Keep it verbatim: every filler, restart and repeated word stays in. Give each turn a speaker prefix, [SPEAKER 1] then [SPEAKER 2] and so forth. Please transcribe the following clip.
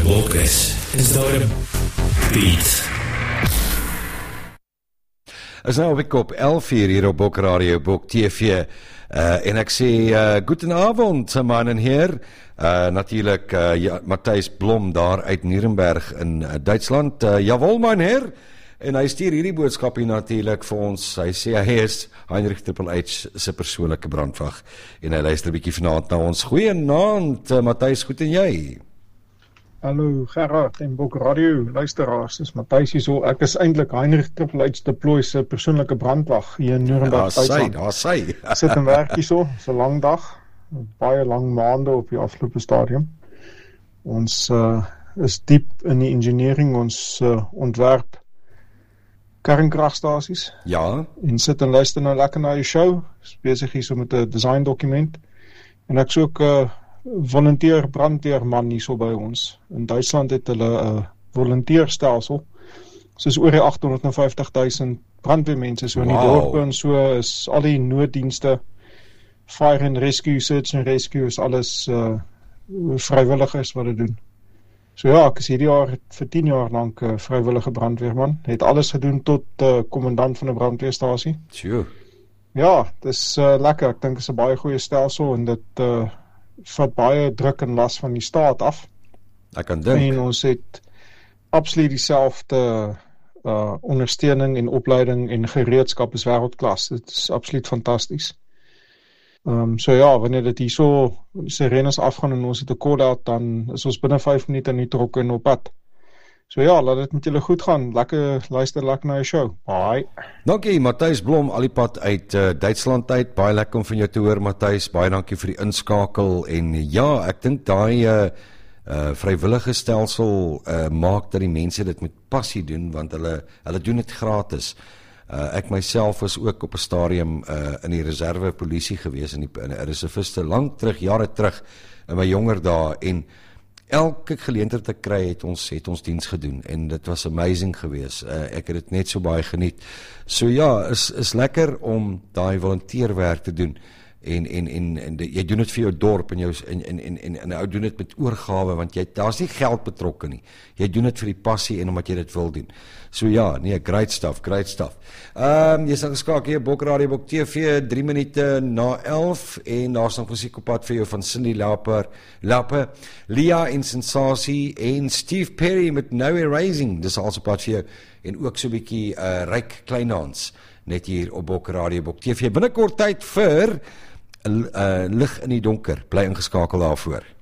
[SPEAKER 1] 'n bok is, is daar 'n beat.
[SPEAKER 2] Is nou op die kop elf uur hier op Bok Radio, Bok T V, uh, en ek sê, uh, goedenavond, man en heer, uh, natuurlijk, uh, ja, Matthijs Blom daar uit Nuremberg in uh, Duitsland, uh, jawel, man heer, en hy stuur hierdie boodskap hier natuurlijk vir ons, hy sê, hy is Heinrich Triple H sy persoonlijke brandwag, en hy luister 'n bietjie vanaand na ons. Goeienaand, uh, Matthijs, goed en jy?
[SPEAKER 3] Hallo Gerard en Bok Radio luisteraars, dis Matthijs hier so. Ek is eintlik Heinrich Triple H Deploy se persoonlike brandwag hier in Nuremberg, Duitsland.
[SPEAKER 2] Daar sy, daar sy.
[SPEAKER 3] Sit en werk hier so, dis 'n lang dag, baie lang maande op die afgelope stadium. Ons uh, is diep in die engineering, ons uh, ontwerp kernkragstasies.
[SPEAKER 2] Ja. En
[SPEAKER 3] sit en luister nou lekker na die show, is besig hier so met 'n design dokument. En ek is ook 'n uh, volunteer brandweerman hier so by ons. In Duitsland het hulle 'n uh, volunteerstelsel. Soos oor die agthonderdvyftig duisend brandweermense so in die
[SPEAKER 2] wow.
[SPEAKER 3] dorpe en so is al die nooddienste, fire and rescue, search and rescue is alles uh, vrywilligers wat dit doen. So ja, ek is hierdie jaar vir tien jaar lank uh, vrywillige brandweerman. Het alles gedoen tot uh, kommandant van 'n brandweerstasie.
[SPEAKER 2] Sjoe.
[SPEAKER 3] Ja, dis uh, lekker. Ek dink dit is 'n baie goeie stelsel en dit uh, vat baie druk en las van die staat af.
[SPEAKER 2] Ek kan dink.
[SPEAKER 3] En ons het absoluut dieselfde uh, ondersteuning en opleiding en gereedskap is wêreldklas. Dit is absoluut fantasties. Um, so ja, wanneer dit hier so sirenes afgaan en ons het 'n call-out, dan is ons binne vyf minute in die trok en op pad. So ja, laat dit met julle goed gaan. Lekker luister lekker na die show. Bye.
[SPEAKER 2] Dankie Matthijs Blom, al die pad uit uh, Duitsland uit. Baie lekker om van jou te hoor, Matthijs. Baie dankie vir die inskakel. En ja, ek dink daai uh, uh, vrywillige stelsel uh, maak dat die mense dit met passie doen, want hulle hulle doen dit gratis. Uh, ek myself was ook op 'n stadium uh, in die reserve polisie gewees in die in 'n reserviste lank terug, jare terug in my jonger dae, en elke geleentheid te kry het ons het ons diens gedoen en dit was amazing geweest. Uh, ek het dit net so baie geniet. So ja, is is lekker om daai volunteerwerk te doen en en en, en de, jy doen dit vir jou dorp en jou en en en en, en jy doen dit met oorgawe want jy daar's nie geld betrokke nie. Jy doen dit vir die passie en omdat jy dit wil doen. So ja, nee, great stuff, great stuff. Ehm um, jy sal geskakel hier Bok Radio Bok T V drie minute na elf en daar's nog musiek op pad vir jou van Cindy Lauper, Lappe, Lia en Sensasie en Steve Perry met No Erasing. Dis also op pad vir jou en ook so 'n bietjie uh, ryk kleinhans net hier op Bok Radio Bok T V. Binnekort tyd vir uh, lig in die donker. Bly ingeskakel daarvoor.